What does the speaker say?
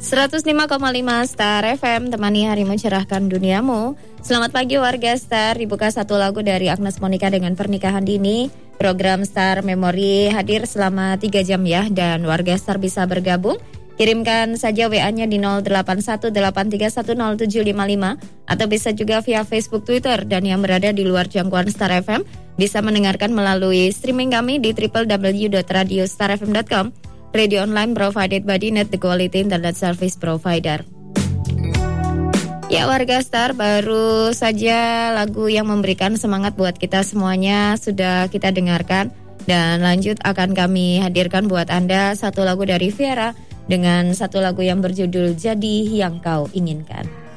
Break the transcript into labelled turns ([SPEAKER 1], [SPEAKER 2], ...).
[SPEAKER 1] 105,5 Star FM, temani harimu, cerahkan duniamu. Selamat pagi warga Star, dibuka satu lagu dari Agnes Monica dengan Pernikahan Dini. Program Star Memory hadir selama 3 jam ya, dan warga Star bisa bergabung. Kirimkan saja WA-nya di 0818310755 atau bisa juga via Facebook, Twitter, dan yang berada di luar jangkauan Star FM bisa mendengarkan melalui streaming kami di www.radiostarfm.com. Radio online provided by Dinet, the quality internet service provider. Ya warga Star, baru saja lagu yang memberikan semangat buat kita semuanya sudah kita dengarkan. Dan lanjut akan kami hadirkan buat Anda satu lagu dari Viera dengan satu lagu yang berjudul Jadi Yang Kau Inginkan.